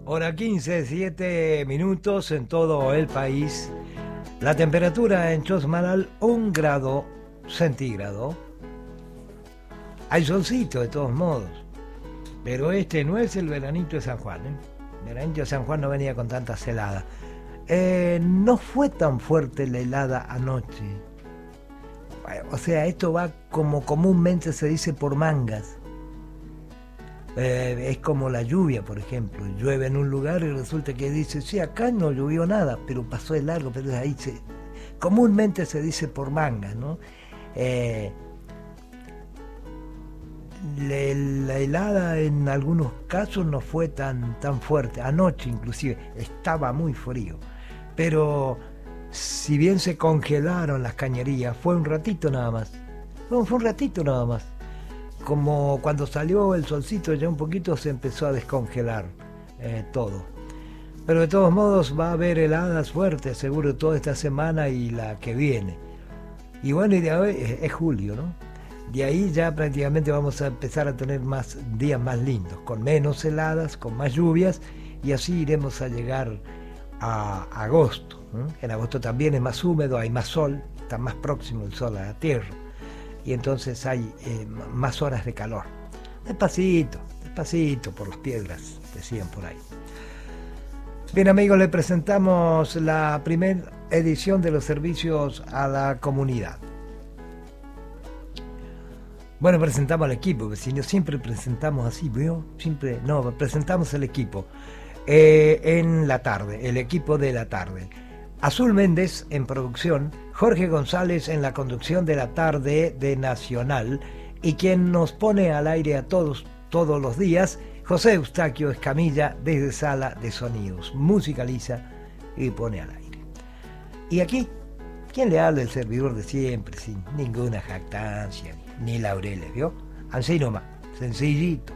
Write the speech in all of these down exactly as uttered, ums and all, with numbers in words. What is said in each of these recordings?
Hora quince, siete minutos en todo el país. La temperatura en Chosmalal, un grado centígrado. Hay solcito de todos modos, pero este no es el veranito de San Juan, ¿eh? El veranito de San Juan no venía con tantas heladas. Eh, no fue tan fuerte la helada anoche. O sea, esto va como comúnmente se dice por mangas. Eh, es como la lluvia, por ejemplo. Llueve en un lugar y resulta que dice, sí, acá no llovió nada, pero pasó de largo, pero ahí se... Comúnmente se dice por mangas, ¿no? Eh, la, la helada en algunos casos no fue tan, tan fuerte. Anoche inclusive estaba muy frío. Pero si bien se congelaron las cañerías, fue un ratito nada más. No, fue un ratito nada más. Como cuando salió el solcito ya un poquito se empezó a descongelar eh, todo. Pero de todos modos va a haber heladas fuertes seguro toda esta semana y la que viene. Y bueno, y de hoy es, es julio, ¿no? De ahí ya prácticamente vamos a empezar a tener más días más lindos, con menos heladas, con más lluvias, y así iremos a llegar a agosto. ¿eh? En agosto también es más húmedo, hay más sol, está más próximo el sol a la tierra. Y entonces hay eh, más horas de calor. Despacito, despacito por las piedras, decían por ahí. Bien amigos, le presentamos la primera edición de los servicios a la comunidad. Bueno, presentamos al equipo, vecinos, siempre presentamos así, ¿vio? Siempre, no, presentamos el equipo. Eh, en la tarde, el equipo de la tarde. Azul Méndez en producción, Jorge González en la conducción de la tarde de Nacional y quien nos pone al aire a todos, todos los días, José Eustaquio Escamilla desde Sala de Sonidos, musicaliza y pone al aire. Y aquí, ¿quién le habla? El servidor de siempre, sin ninguna jactancia, ni laureles, ¿vio? Así nomás, sencillito.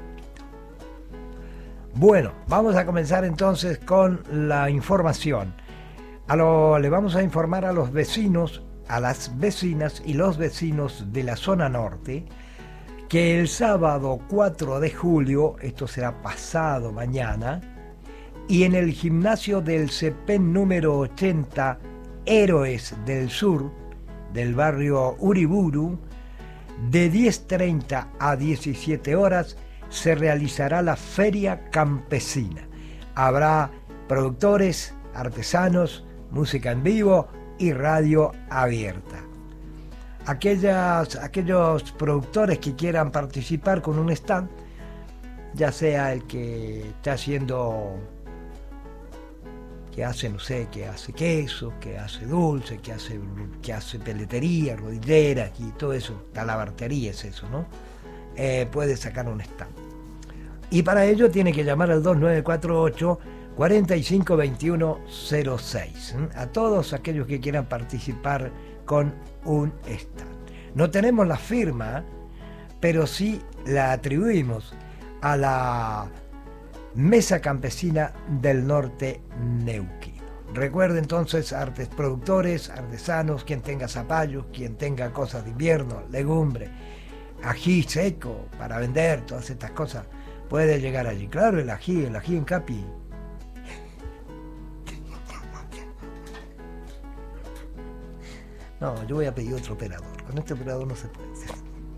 Bueno, vamos a comenzar entonces con la información. A lo, le vamos a informar a los vecinos, a las vecinas y los vecinos de la zona norte que el sábado cuatro de julio, esto será pasado mañana, y en el gimnasio del CEPEN número ochenta, Héroes del Sur, del barrio Uriburu, de diez treinta a diecisiete horas, se realizará la Feria Campesina. Habrá productores, artesanos, música en vivo y radio abierta. Aquellas, aquellos productores que quieran participar con un stand, ya sea el que está haciendo, que hace, no sé, que hace queso, que hace dulce, que hace, que hace peletería, rodilleras y todo eso, talabartería es eso, ¿no? Eh, puede sacar un stand. Y para ello tiene que llamar al dos nueve cuatro ocho, cuatro cinco dos uno cero seis. A todos aquellos que quieran participar con un stand. No tenemos la firma, pero sí la atribuimos a la Mesa Campesina del Norte Neuquino. Recuerde entonces, artes productores, artesanos, quien tenga zapallos, quien tenga cosas de invierno, legumbre, ají seco para vender, todas estas cosas, puede llegar allí. Claro, el ají, el ají en Capi. No, yo voy a pedir otro operador. Con este operador no se puede.